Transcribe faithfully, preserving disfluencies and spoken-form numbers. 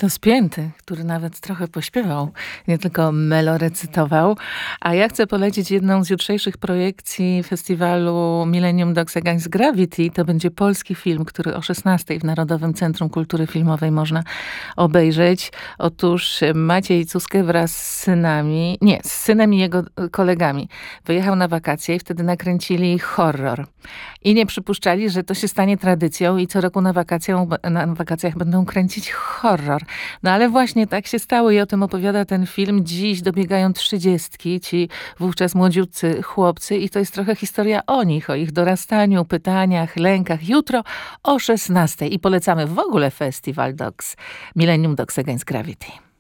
To Spięty, który nawet trochę pośpiewał, nie tylko melorecytował. A ja chcę polecić jedną z jutrzejszych projekcji festiwalu Millennium Dogs Against Gravity. To będzie polski film, który o szesnastej w Narodowym Centrum Kultury Filmowej można obejrzeć. Otóż Maciej Cuskę wraz z synami, nie, z synem i jego kolegami wyjechał na wakacje i wtedy nakręcili horror. I nie przypuszczali, że to się stanie tradycją i co roku na, wakacjach, na wakacjach będą kręcić horror. No ale właśnie tak się stało i o tym opowiada ten film. Dziś dobiegają trzydziestki, ci wówczas młodziutcy chłopcy i to jest trochę historia o nich, o ich dorastaniu, pytaniach, lękach. Jutro o szesnastej i polecamy w ogóle Festival Dogs, Millennium Dogs Against Gravity.